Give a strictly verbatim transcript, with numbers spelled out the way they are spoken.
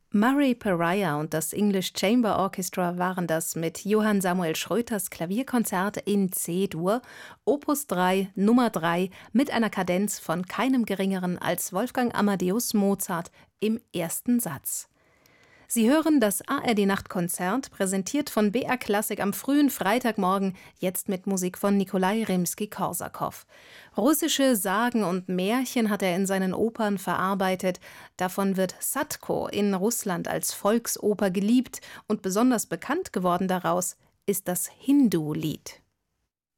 Murray Pariah und das English Chamber Orchestra waren das mit Johann Samuel Schröters Klavierkonzert in C-Dur, Opus drei, Nummer drei, mit einer Kadenz von keinem Geringeren als Wolfgang Amadeus Mozart im ersten Satz. Sie hören das A R D-Nachtkonzert, präsentiert von B R Klassik am frühen Freitagmorgen, jetzt mit Musik von Nikolai Rimski-Korsakow. Russische Sagen und Märchen hat er in seinen Opern verarbeitet. Davon wird Sadko in Russland als Volksoper geliebt und besonders bekannt geworden daraus ist das Hindu-Lied.